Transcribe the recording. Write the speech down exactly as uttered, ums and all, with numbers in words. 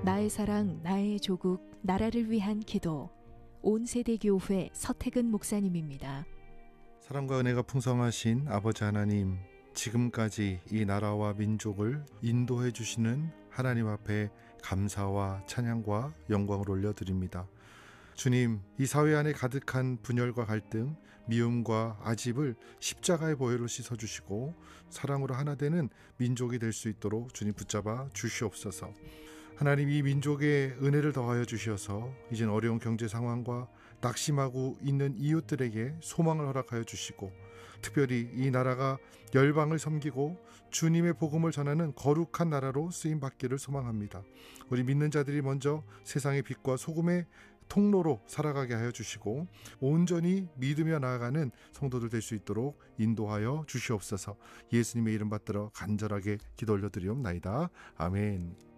나의 사랑, 나의 조국, 나라를 위한 기도. 온세대교회 서택은 목사님입니다. 사랑과 은혜가 풍성하신 아버지 하나님, 지금까지 이 나라와 민족을 인도해 주시는 하나님 앞에 감사와 찬양과 영광을 올려드립니다. 주님, 이 사회 안에 가득한 분열과 갈등, 미움과 아집을 십자가의 보혈로 씻어주시고 사랑으로 하나 되는 민족이 될 수 있도록 주님 붙잡아 주시옵소서. 하나님, 이 민족에 은혜를 더하여 주셔서 이젠 어려운 경제 상황과 낙심하고 있는 이웃들에게 소망을 허락하여 주시고, 특별히 이 나라가 열방을 섬기고 주님의 복음을 전하는 거룩한 나라로 쓰임받기를 소망합니다. 우리 믿는 자들이 먼저 세상의 빛과 소금의 통로로 살아가게 하여 주시고 온전히 믿으며 나아가는 성도들 될 수 있도록 인도하여 주시옵소서. 예수님의 이름 받들어 간절하게 기도 올려드리옵나이다. 아멘.